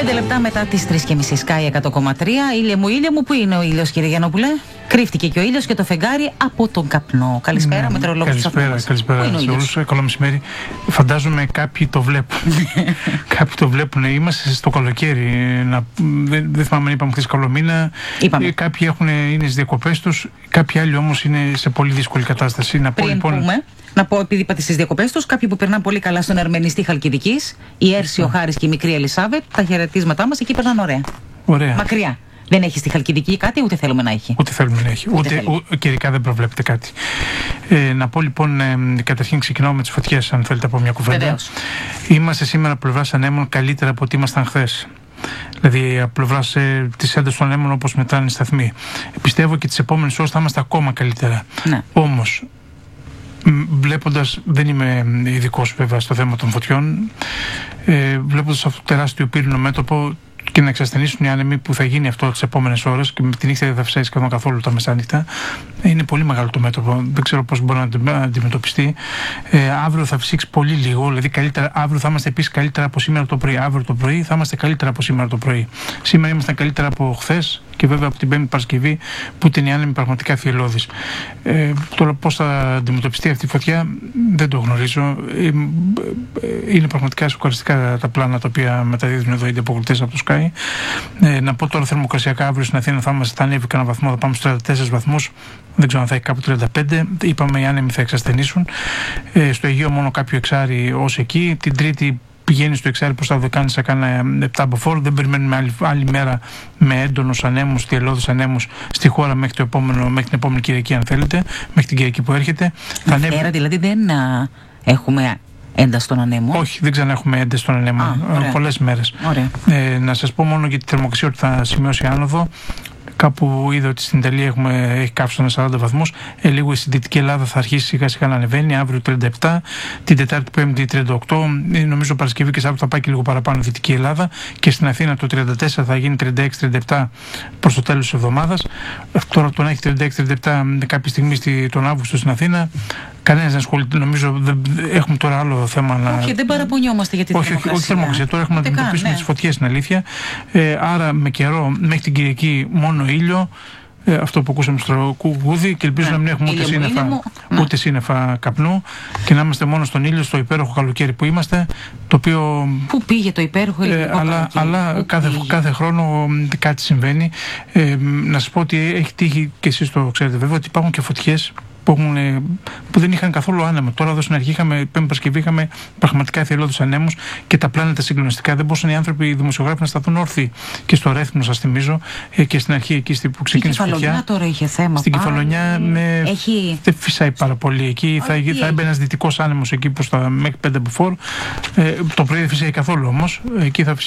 5 λεπτά μετά τις 3:30 Sky 100,3. Ήλιε μου, πού είναι ο ήλιος, κύριε Γιαννόπουλε? Κρύφτηκε και ο ήλιος και το φεγγάρι από τον καπνό. Καλησπέρα, μετεωρολόγος του Αθηνών. Καλησπέρα σε όλους. Καλό μεσημέρι. Φαντάζομαι κάποιοι το βλέπουν. Κάποιοι το βλέπουν. Είμαστε στο καλοκαίρι. Δεν θυμάμαι αν είπαμε χθες καλό μήνα. Κάποιοι είναι στις διακοπές τους. Κάποιοι άλλοι όμως είναι σε πολύ δύσκολη κατάσταση. Να πω, επειδή είπατε στις διακοπές τους, κάποιοι που περνάνε πολύ καλά στον Ερμενιστή Χαλκιδικής, η Έρση, ο Χάρης και η μικρή Ελισάβετ, τα χαιρετίσματά μας εκεί περνάνε ωραία. Ωραία. Μακριά. Δεν έχει στη Χαλκιδική κάτι, ούτε θέλουμε να έχει. Ούτε θέλουμε να έχει. Ούτε καιρικά δεν προβλέπεται κάτι. Να πω λοιπόν, καταρχήν ξεκινάω με τις φωτιές, αν θέλετε από μια κουβέντα. Βεβαίως. Είμαστε σήμερα από πλευράς ανέμων καλύτερα από ό,τι ήμασταν χθες. Δηλαδή από πλευράς της έντασης των ανέμων, όπως μετράνε οι σταθμοί. Πιστεύω και τις επόμενες ώρες θα είμαστε ακόμα καλύτερα. Ναι. Όμως, βλέποντας, δεν είμαι ειδικός βέβαια στο θέμα των φωτιών, βλέποντας αυτό το τεράστιο πύρινο μέτωπο και να εξασθενήσουν οι άνεμοι που θα γίνει αυτό τις επόμενες ώρες, και με τη νύχτα δεν θα φυσάει σχεδόν καθόλου τα μεσάνυχτα, είναι πολύ μεγάλο το μέτωπο. Δεν ξέρω πώς μπορεί να αντιμετωπιστεί. Αύριο θα φυσήξει πολύ λίγο, δηλαδή καλύτερα, αύριο θα είμαστε επίσης καλύτερα από σήμερα το πρωί. Αύριο το πρωί θα είμαστε καλύτερα από σήμερα το πρωί. Σήμερα ήμασταν καλύτερα από χθες και βέβαια από την Πέμπτη Παρασκευή που ήταν οι άνεμοι πραγματικά θυελλώδεις. Τώρα πώς θα αντιμετωπιστεί αυτή η φωτιά δεν το γνωρίζω. Είναι πραγματικά σοκαριστικά τα πλάνα τα οποία μεταδίδουν εδώ οι αντιποκριτές από το Sky. Να πω τώρα θερμοκρασιακά, αύριο στην Αθήνα θα ανέβει κανένα βαθμό, θα πάμε στους 34 βαθμούς. Δεν ξέρω αν θα έχει κάπου 35. Είπαμε οι άνεμοι θα εξασθενήσουν. Στο Αιγαίο μόνο κάποιο εξάρι ως εκεί. Την Τρίτη πηγαίνει στο εξάρι προς τα Δωδεκάνησα, θα κάνει 7 από φόρ. Δεν περιμένουμε άλλη μέρα με έντονους ανέμους, θυελλώδεις ανέμους στη χώρα μέχρι την επόμενη Κυριακή, αν θέλετε, μέχρι την Κυριακή που έρχεται. Μέρα δηλαδή δεν έχουμε ένταση των ανέμων. Όχι, δεν ξανά έχουμε ένταση των ανέμων. Πολλές μέρες. Να σας πω μόνο για τη θερμοκρασία ότι θα σημειώσει άνοδο. Κάπου είδα ότι στην Ιταλία έχει καύσωνα 40 βαθμούς. Λίγο στη Δυτική Ελλάδα θα αρχίσει σιγά σιγά να ανεβαίνει. Αύριο 37, την Τετάρτη Πέμπτη 38. Νομίζω Παρασκευή και Σάββατο θα πάει και λίγο παραπάνω Δυτική Ελλάδα. Και στην Αθήνα το 34 θα γίνει 36-37 προς το τέλος της εβδομάδας. Τώρα το να έχει 36-37 κάποια στιγμή τον Αύγουστο στην Αθήνα, κανένας δεν ασχολείται. Νομίζω έχουμε τώρα άλλο θέμα Όχι, δεν παραπονιόμαστε για τη θερμοκρασία. Όχι θερμοκρασία. Τώρα έχουμε να αντιμετωπίσουμε τις φωτιές, στην αλήθεια. Άρα με καιρό μέχρι την Κυριακή μόνο ήλιο. Αυτό που ακούσαμε στο κουγούδι, και ελπίζω να μην έχουμε ούτε σύννεφα καπνού και να είμαστε μόνο στον ήλιο, στο υπέροχο καλοκαίρι που είμαστε. Το οποίο. Πού πήγε το υπέροχο ελληνικό καλοκαίρι? Αλλά κάθε χρόνο κάτι συμβαίνει. Να σας πω ότι έχει τύχει, και εσείς το ξέρετε βέβαια, ότι υπάρχουν και φωτιές που δεν είχαν καθόλου άνεμο. Τώρα εδώ στην αρχή Πέμπτη Παρασκευή είχαμε πραγματικά θυελλώδεις ανέμους και τα πλάνετα συγκλονιστικά. Δεν μπορούσαν οι άνθρωποι, οι δημοσιογράφοι, να σταθούν όρθιοι. Και στο Ρέθμνο, σας θυμίζω, και στην αρχή εκεί που ξεκίνησε η φωτιά. Στην Κεφαλονιά τώρα είχε θέμα. Στην Κεφαλονιά δεν φυσάει πάρα πολύ. Εκεί θα έμπαινε ένας δυτικός άνεμος εκεί μέχρι 5 μποφόρ. Το πρωί δεν φυσάει καθόλου όμως. Εκεί θα